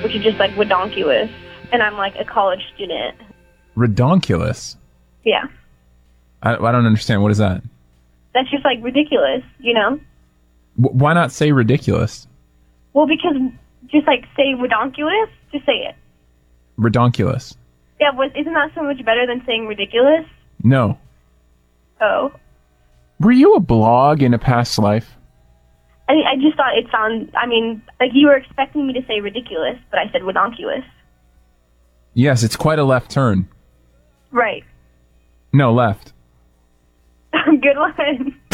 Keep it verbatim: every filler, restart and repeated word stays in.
which is just like redonkulous, and I'm like a college student. Redonkulous? Yeah. I, I don't understand. What is that? That's just like ridiculous, you know? W- why not say ridiculous? Well, because just like say redonkulous, just say it. Redonkulous. Yeah, but isn't that so much better than saying ridiculous? No. Oh. Were you a blog in a past life? I I just thought it sounded, I mean, like you were expecting me to say ridiculous, but I said redonkulous. Yes, it's quite a left turn. Right. No, left. Good one.